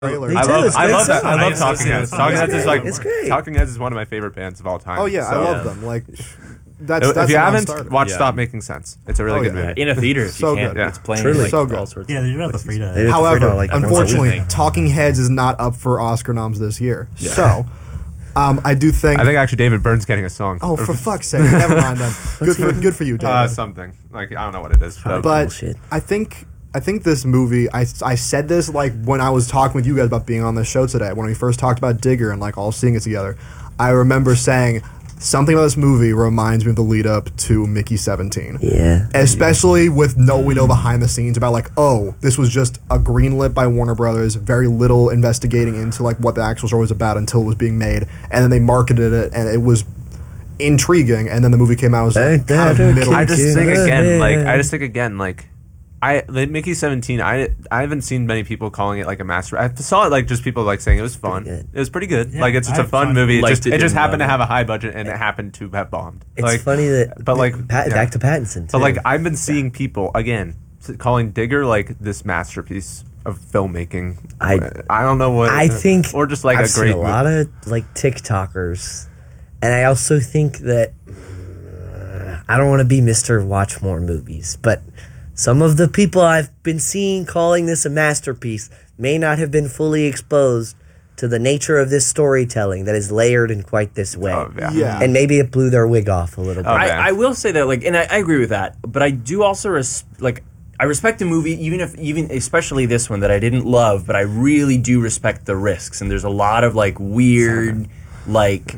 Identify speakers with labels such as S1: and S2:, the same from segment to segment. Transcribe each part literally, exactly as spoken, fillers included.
S1: trailer.
S2: I
S3: do,
S2: love,
S3: it's
S2: I
S3: great
S2: love that.
S3: song.
S2: I love
S4: It's
S2: Talking
S4: great.
S2: Heads.
S4: It's
S2: Talking Heads is like
S3: It's great.
S2: Talking Heads is one of my favorite bands of all time.
S1: Oh yeah, I
S2: So,
S1: love them. Like that's,
S2: If
S1: that's
S2: you
S1: a
S2: haven't
S1: non-starter.
S2: watched
S4: Yeah.
S2: Stop Making Sense, it's a really
S1: Oh,
S2: good
S1: yeah.
S2: movie.
S4: In a theater, if
S1: So
S4: you can.
S1: good.
S4: It's playing
S1: Truly.
S4: like
S1: So good.
S4: all sorts.
S5: Yeah, they do have the free
S3: They
S5: to.
S3: do. It's
S1: However,
S3: freedom, like, once a
S1: unfortunately,
S5: week.
S1: Talking Heads is not up for Oscar noms this year. So, um, I do think.
S2: I think actually David Byrne's getting a song.
S1: oh, for fuck's sake! Never mind then. Good for good for you, David.
S2: uh, something like I don't know what it is. But,
S1: but
S3: Bullshit.
S1: I think I think this movie. I, I said this like when I was talking with you guys about being on the show today when we first talked about Digger and like all seeing it together. I remember saying something about this movie reminds me of the lead up to Mickey seventeen.
S3: Yeah.
S1: Especially with no we know behind the scenes about like, oh, this was just a greenlit by Warner Brothers, very little investigating into like what the actual story was about until it was being made, and then they marketed it and it was intriguing, and then the movie came out as like, kind of middle.
S2: I just think again,
S3: Yeah.
S2: like I just think again, like I like Mickey seventeen. I I haven't seen many people calling it like a master. I saw it like just people like saying it was fun.
S3: good.
S2: It was pretty good.
S5: Yeah,
S2: like it's, it's a
S5: I
S2: fun
S5: fun-
S2: movie. It
S4: liked
S2: just
S4: it,
S2: it just
S4: didn't
S2: happened to
S4: love
S2: have a high budget and it happened to have bombed.
S3: It's
S2: like,
S3: funny that,
S2: but like
S3: Pat,
S2: yeah.
S3: back to Pattinson. Too.
S2: But like I've been seeing people again s- calling Digger like this masterpiece of filmmaking.
S3: I-
S2: I don't know what
S3: I think,
S2: or just like
S3: I've
S2: a great
S3: seen a lot of like TikTokers, and I also think that uh, I don't want to be Mister Watch More Movies, but some of the people I've been seeing calling this a masterpiece may not have been fully exposed to the nature of this storytelling that is layered in quite this way.
S2: Oh, yeah.
S1: Yeah.
S3: And maybe it blew their wig off a little bit.
S2: Oh,
S4: I,
S2: man.
S4: I will say that, like, and I, I agree with that, but I do also res- like. I respect the movie, even if, even especially this one that I didn't love, but I really do respect the risks. And there's a lot of like weird, like,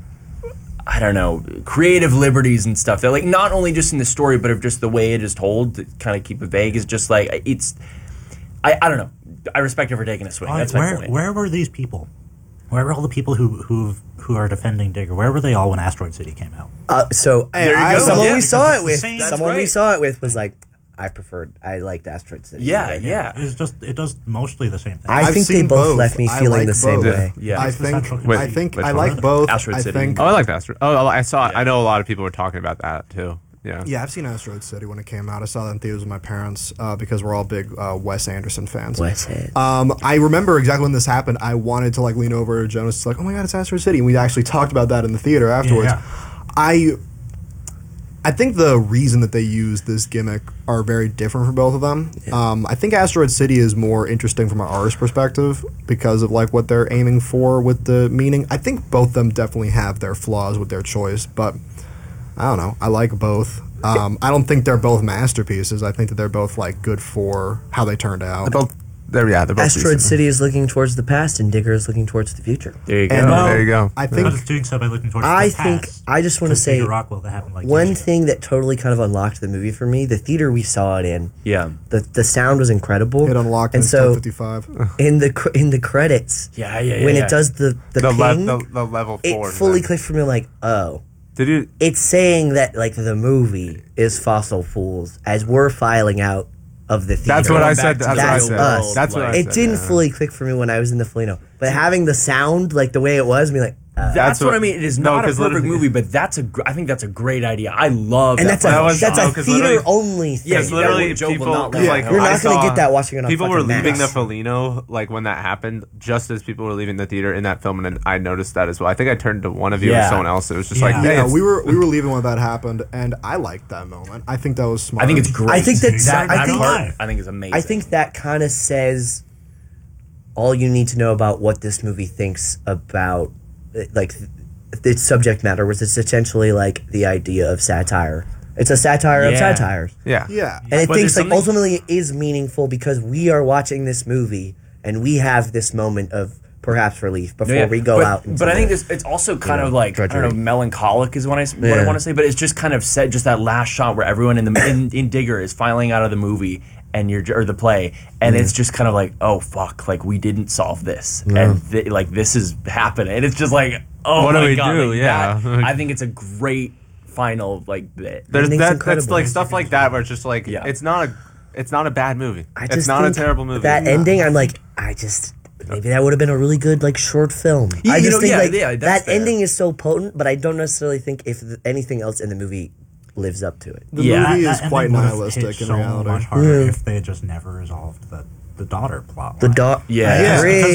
S4: I don't know, creative liberties and stuff that, like, not only just in the story, but of just the way it is told to kind of keep it vague is just like it's. I, I don't know. I respect her for taking a swing. That's my
S5: where,
S4: point.
S5: where were these people? Where were all the people who who who are defending Digger? Where were they all when Asteroid City came out?
S3: Uh, so
S1: There you go.
S3: someone
S4: Yeah,
S3: we saw
S5: because
S3: it with,
S5: it's the same-
S3: someone we
S4: right.
S3: saw it with was like, I preferred, I liked Asteroid City.
S4: Yeah, yeah.
S5: It's just it does mostly the same thing.
S3: I
S1: I've
S3: think they
S1: seen
S3: both
S1: both.
S3: left me
S1: I
S3: feeling
S1: like
S3: the same
S1: both.
S3: way.
S4: Yeah.
S1: I
S5: It's the
S1: think
S5: central
S1: I
S5: conceit.
S1: think
S2: Which
S1: I
S2: one?
S1: like both.
S4: Asteroid
S1: I
S4: City.
S1: think
S2: Oh, I like the Astro. Oh, I saw. I know a lot of people were talking about that too. Yeah.
S1: yeah, I've seen Asteroid City when it came out. I saw that in theaters with my parents uh, because we're all big uh, Wes Anderson fans.
S3: Wes Anderson.
S1: Um, I remember exactly when this happened. I wanted to like lean over to Jonas, like, "Oh my god, it's Asteroid City!" And we actually talked about that in the theater afterwards.
S5: Yeah.
S1: I, I think the reason that they use this gimmick are very different for both of them. Um, I think Asteroid City is more interesting from an artist perspective because of like what they're aiming for with the meaning. I think both of them definitely have their flaws with their choice, but I don't know. I like both. Um, I don't think they're both masterpieces. I think that they're both like good for how they turned out.
S2: They're both. They're yeah. They're both.
S3: Asteroid
S2: decent.
S3: City is looking towards the past, and Digger is looking towards the future.
S4: There you go.
S1: And,
S2: Oh,
S1: uh,
S2: there you go.
S1: I
S5: But
S1: think
S5: it's doing so by looking towards
S3: I
S5: the
S3: think
S5: past.
S3: I just want to
S5: Because
S3: say
S5: Peter Rockwell that happened like
S3: one
S5: years ago.
S3: thing that totally kind of unlocked the movie for me. The theater we saw it in,
S4: yeah.
S3: the the sound was incredible.
S1: it unlocked
S3: and
S1: in
S3: so
S1: ten fifty-five.
S3: in the cr- in the credits,
S4: Yeah, yeah, yeah.
S3: when
S4: yeah.
S3: it does the the,
S2: The, le-
S3: ping,
S2: the, the level
S3: it
S2: four.
S3: fully
S2: then.
S3: clicked for me. Like, oh,
S2: Did you?
S3: it's saying that like the movie is Fossil Fools as we're filing out of the theater.
S2: That's what I
S4: Going
S2: said.
S4: back to
S2: That's what I
S3: That's
S2: said.
S3: us.
S2: That's what I
S3: It
S2: said.
S3: didn't
S2: yeah.
S3: fully click for me when I was in the Felino, but having the sound like the way it was, me like, uh,
S4: That's,
S2: That's
S4: what,
S2: what-
S4: I mean. It is
S2: no,
S4: not a
S2: 'cause
S4: perfect
S2: literally-
S4: movie, but that's a. Gr- I think that's a great idea. I love
S3: and
S4: that.
S3: that's a
S2: That was-
S3: that's
S2: no,
S3: a
S2: 'cause
S3: theater
S2: literally-
S3: only thing.
S4: Yeah,
S2: Because
S4: that
S2: literally,
S4: will- Joe will
S2: people
S4: not let
S2: like
S4: that
S3: You're
S2: I
S3: not gonna
S2: saw-
S3: get that watching it on
S2: People were
S3: fucking
S2: leaving the
S3: Max.
S2: Felino like when that happened, just as people were leaving the theater in that film, and then I noticed that as well. I think I turned to one of you
S4: Yeah.
S2: or someone else. It was just
S5: Yeah.
S2: like, hey,
S1: Yeah,
S2: it's-
S1: we were we were leaving when that happened, and I liked that moment. I think that was smart.
S4: I think it's great.
S3: I think that-
S4: that,
S3: I
S4: that
S3: think-
S4: part, I think is amazing.
S3: I think that kind of says all you need to know about what this movie thinks about, like, its subject matter, which is essentially like the idea of satire. It's a satire of
S4: Yeah.
S3: satires,
S2: yeah,
S1: yeah.
S3: and it
S4: But
S3: thinks
S4: there's
S3: like
S4: something-
S3: ultimately it is meaningful because we are watching this movie and we have this moment of perhaps relief before
S4: Yeah,
S3: we go
S4: but,
S3: out. into
S4: But I think
S3: the-
S4: this it's also kind
S3: know,
S4: of like I don't
S3: drudgery.
S4: know, melancholic is what I what I
S3: Yeah.
S4: want to say. But it's just kind of said just that last shot where everyone in the in, in Digger is filing out of the movie and you're or the play, and it's just kind of like, oh fuck, like we didn't solve this, and th- like this is happening, and it's just like, oh
S2: What do
S4: my
S2: we
S4: god,
S2: do?
S4: like,
S2: Yeah.
S4: that- I think it's a great final like bit.
S2: There's
S3: Ending's
S2: that. That's
S3: incredible.
S2: like stuff like that where it's just like
S4: Yeah.
S2: it's not a, it's not a bad movie.
S3: I
S2: It's
S3: just
S2: not a
S3: think
S2: terrible movie.
S3: That
S2: No.
S3: ending, I'm like, I just maybe that would have been a really good like short film.
S4: Yeah,
S3: I
S4: you
S3: just
S4: know,
S3: think
S4: yeah,
S3: like
S4: yeah, that's
S3: that
S4: fair.
S3: ending is so potent, but I don't necessarily think if th- anything else in the movie lives up to it.
S1: The
S4: Yeah.
S1: movie
S5: That-
S1: is
S5: that
S1: quite
S5: ending would've
S1: nihilistic
S5: hit
S1: in
S5: so
S1: reality.
S5: much harder
S3: Yeah.
S5: if they had just never resolved the the daughter plot.
S3: The
S5: line.
S3: dog,
S4: Yeah.
S3: I
S1: Yeah.
S3: agree.
S5: Because